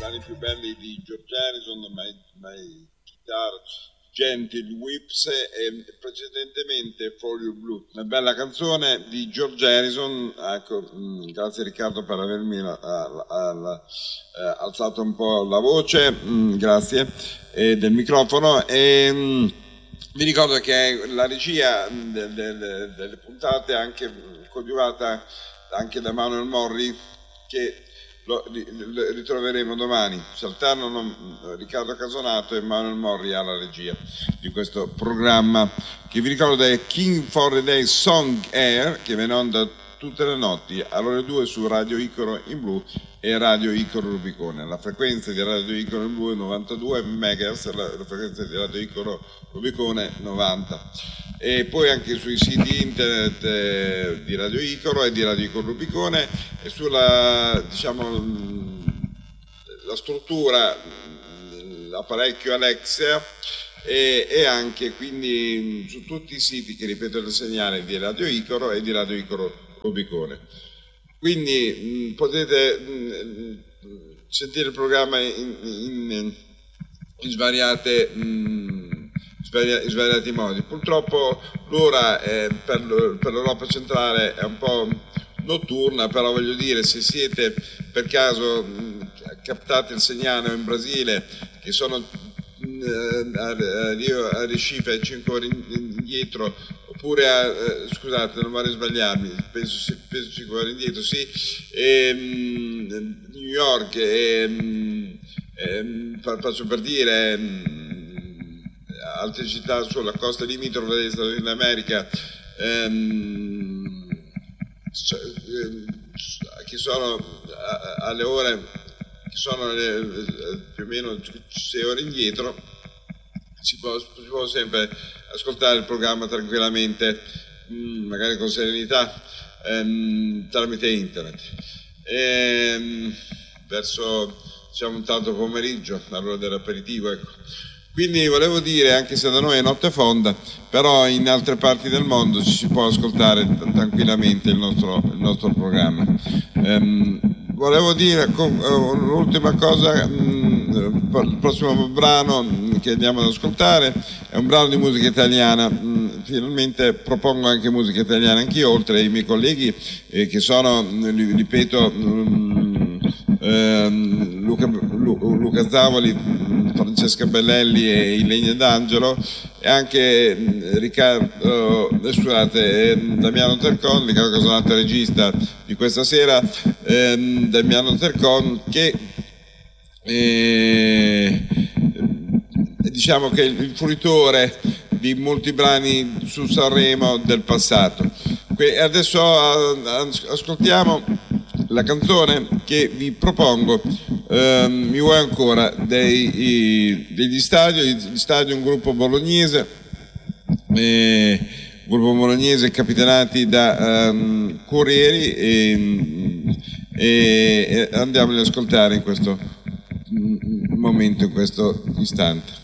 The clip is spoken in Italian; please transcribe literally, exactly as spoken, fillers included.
brani più belli di George Harrison, My, My Guitar Gentle Whips, e precedentemente For You Blue, una bella canzone di George Harrison. Ecco, mh, grazie Riccardo per avermi la, la, la, la, eh, alzato un po' la voce, mh, grazie, e del microfono. E, mh, vi ricordo che la regia de, de, de, delle puntate è anche coadiuvata anche da Manuel Morri, che lo ritroveremo domani. Si alternano Riccardo Casonato e Manuel Morri alla regia di questo programma, che vi ricordo è King for the Day Song Air, che viene in onda tutte le notti alle ore due su Radio Icaro in blu e Radio Icaro Rubicone. La frequenza di Radio Icaro in blu è novantadue megahertz, la, la frequenza di Radio Icaro Rubicone novanta. E poi anche sui siti internet eh, di Radio Icaro e di Radio Icaro Rubicone, e sulla, diciamo, la struttura, l'apparecchio Alexa, e, e anche quindi su tutti i siti che ripetono il segnale di Radio Icaro e di Radio Icaro Rubicone. Quindi mh, potete mh, sentire il programma in, in, in svariate mh, in svariati modi. Purtroppo l'ora eh, per, per l'Europa centrale è un po' notturna, però voglio dire, se siete per caso mh, captate il segnale in Brasile, che sono mh, a Rio, a Recife, cinque ore indietro, oppure a, eh, scusate, non vorrei sbagliarmi, penso, penso cinque ore indietro, sì, e, mh, New York, e, mh, e, faccio per dire, mh, altre città sulla costa limitrofa degli Stati Uniti d'America, ehm, che sono alle ore, che sono le, più o meno sei ore indietro, si può, si può sempre ascoltare il programma tranquillamente, magari con serenità, ehm, tramite internet. E, verso, diciamo, un tardo pomeriggio, all'ora dell'aperitivo, ecco. Quindi volevo dire, anche se da noi è notte fonda, però in altre parti del mondo ci si può ascoltare tranquillamente il nostro, il nostro programma. Um, volevo dire l'ultima cosa, um, il prossimo brano che andiamo ad ascoltare è un brano di musica italiana. Um, finalmente propongo anche musica italiana anch'io, oltre ai miei colleghi eh, che sono, ripeto, um, um, Luca, Lu, Luca Zavoli, Francesca Bellelli e Ilenia D'Angelo, e anche Riccardo, eh, scusate, eh, Damiano Tercon, Riccardo Casonato, regista di questa sera, eh, Damiano Tercon, che eh, diciamo che è il fruitore di molti brani su Sanremo del passato. E adesso ascoltiamo la canzone che vi propongo, eh, Mi vuoi ancora, dei, degli Stadio. Gli Stadio è un gruppo bolognese, eh, gruppo bolognese capitanati da um, Corrieri, e, e, e andiamoli ad ascoltare in questo momento, in questo istante.